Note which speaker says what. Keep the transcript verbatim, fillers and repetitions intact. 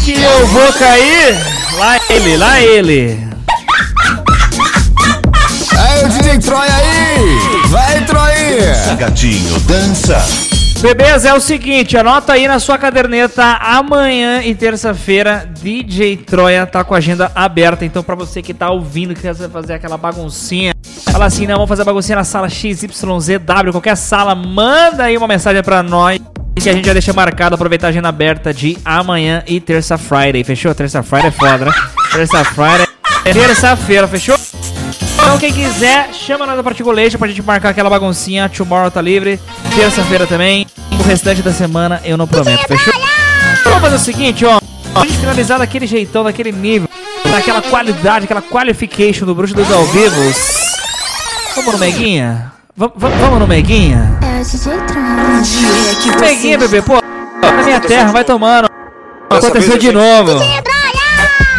Speaker 1: que eu vou cair? Lá ele, lá ele.
Speaker 2: Aí o D J Troy aí! Vai, Troy!
Speaker 3: Gatinho, dança.
Speaker 1: Bebês, é o seguinte, anota aí na sua caderneta, amanhã e terça-feira, D J Troia tá com a agenda aberta, então pra você que tá ouvindo, que quer fazer aquela baguncinha, fala assim, não, vamos fazer baguncinha na sala X Y Z W, qualquer sala, manda aí uma mensagem pra nós, que a gente já deixa marcado, aproveitar a agenda aberta de amanhã e terça Friday, fechou? Terça Friday é foda, né? Terça Friday é terça-feira, fechou? Então quem quiser, chama nós da Particulation pra gente marcar aquela baguncinha. Tomorrow tá livre, terça-feira também. O restante da semana eu não prometo, fechou? Vamos fazer o seguinte, ó. A gente finalizar daquele jeitão, daquele nível, daquela qualidade, aquela qualification do Bruxo dos Ao Vivos. Vamos no Meguinha? V vamos no Meguinha?
Speaker 4: É o D J Troy.
Speaker 1: Meguinha, bebê, pô. Na minha terra, vai tomando. Aconteceu de novo.